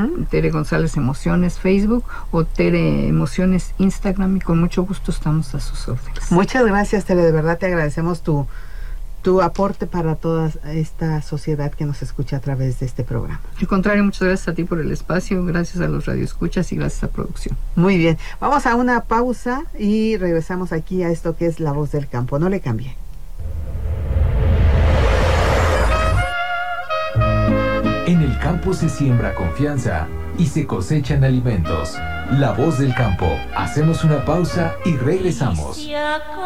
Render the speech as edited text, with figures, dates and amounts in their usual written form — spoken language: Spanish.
Tere González Emociones Facebook o Tere Emociones Instagram, y con mucho gusto estamos a sus órdenes. Muchas gracias, Tere, de verdad te agradecemos tu aporte para toda esta sociedad que nos escucha a través de este programa. Al contrario, muchas gracias a ti por el espacio, gracias a los radioescuchas y gracias a producción. Muy bien, vamos a una pausa y regresamos aquí a esto que es La Voz del Campo. No le cambie. En el campo se siembra confianza y se cosechan alimentos. La Voz del Campo. Hacemos una pausa y regresamos.